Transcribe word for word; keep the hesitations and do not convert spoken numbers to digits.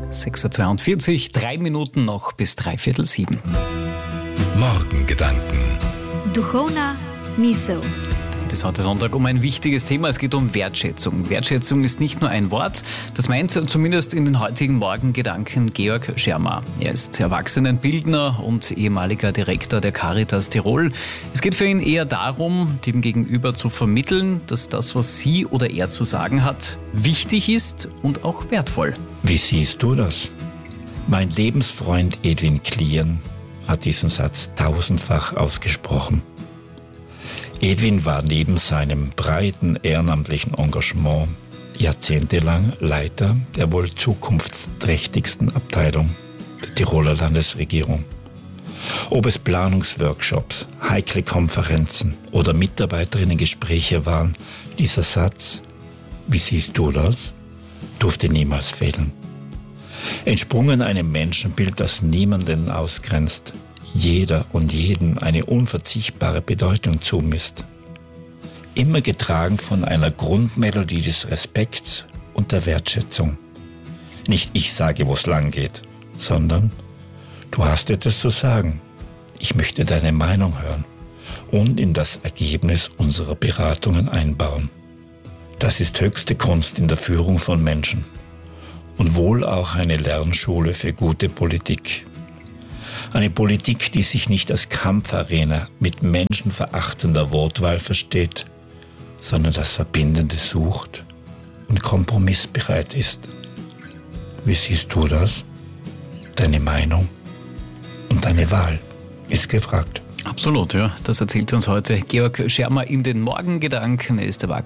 sechs Uhr zweiundvierzig, drei Minuten noch bis dreiviertel sieben. Morgengedanken. Duchovna misel. Es ist heute Sonntag um ein wichtiges Thema. Es geht um Wertschätzung. Wertschätzung ist nicht nur ein Wort. Das meint zumindest in den heutigen Morgengedanken Georg Schermer. Er ist Erwachsenenbildner und ehemaliger Direktor der Caritas Tirol. Es geht für ihn eher darum, dem Gegenüber zu vermitteln, dass das, was sie oder er zu sagen hat, wichtig ist und auch wertvoll. Wie siehst du das? Mein Lebensfreund Edwin Klien hat diesen Satz tausendfach ausgesprochen. Edwin war neben seinem breiten ehrenamtlichen Engagement jahrzehntelang Leiter der wohl zukunftsträchtigsten Abteilung der Tiroler Landesregierung. Ob es Planungsworkshops, heikle Konferenzen oder Mitarbeiterinnengespräche waren, dieser Satz, wie siehst du das, durfte niemals fehlen. Entsprungen einem Menschenbild, das niemanden ausgrenzt, jeder und jedem eine unverzichtbare Bedeutung zumisst. Immer getragen von einer Grundmelodie des Respekts und der Wertschätzung. Nicht ich sage, wo es lang geht, sondern du hast etwas zu sagen. Ich möchte deine Meinung hören und in das Ergebnis unserer Beratungen einbauen. Das ist höchste Kunst in der Führung von Menschen und wohl auch eine Lernschule für gute Politik. Eine Politik, die sich nicht als Kampfarena mit menschenverachtender Wortwahl versteht, sondern das Verbindende sucht und kompromissbereit ist. Wie siehst du das? Deine Meinung und deine Wahl ist gefragt. Absolut, ja. Das erzählt uns heute Georg Schermer in den Morgengedanken. Er ist